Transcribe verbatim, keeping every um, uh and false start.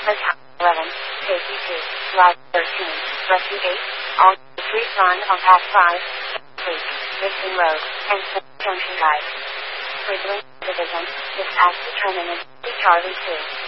Hotel eleven, Safety two, Ride thirteen, Rescue eight, all streets on on Path five, Fleet, Dixon Road, and Junction Drive. For Blue Division, dispatch determinant, Charlie two.